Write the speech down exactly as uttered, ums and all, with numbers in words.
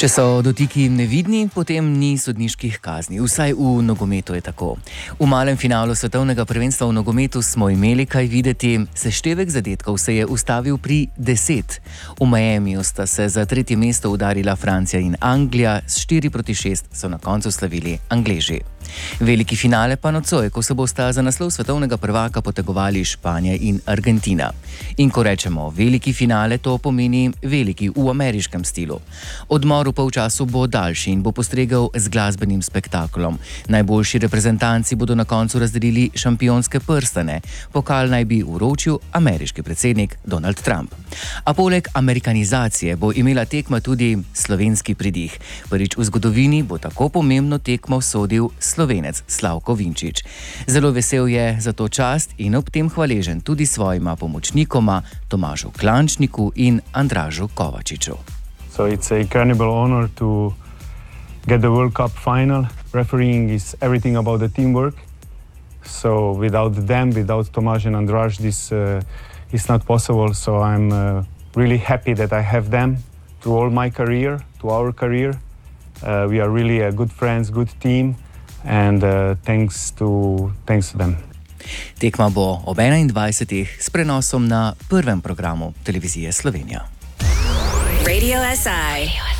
Če so dotiki nevidni, potem ni sodniških kazni. Vsaj v nogometu je tako. V malem finalu svetovnega prvenstva v nogometu smo imeli kaj videti. Seštevek zadetkov se je ustavil pri deset. V Miamiju sta se za tretje mesto udarila Francija in Anglija, s štiri proti šest so na koncu slavili Angleži. Veliki finale pa nocoj, ko se bosta za naslov svetovnega prvaka potegovali Španija in Argentina. In ko rečemo veliki finale, to pomeni veliki v ameriškem stilu. Odmor v polčasu bo daljši in bo postregel z glasbenim spektaklom. Najboljši reprezentanci bodo na koncu razdelili šampionske prstane. Pokal naj bi uročil ameriški predsednik Donald Trump. A poleg amerikanizacije bo imela tekma tudi slovenski pridih. Prvič v zgodovini bo tako pomembno tekmo sodil Slovenec Slavko Vinčič. Zelo vesel je za to čast in ob tem hvaležen tudi svojima pomočnikoma Tomažu Klančniku in Andražu Kovačiču. So it's a incredible honor to get the World Cup final. Refereeing is everything about the teamwork. So without them, without Tomaž and Andraž, this uh, is not possible. So I'm uh, really happy that I have them through all my career, to our career. Uh, we are really a good friends, good team, and uh, thanks to thanks to them. Tekma bo ob enaindvajsetih s prenosom na prvem programu Televizije Slovenija. Radio S I.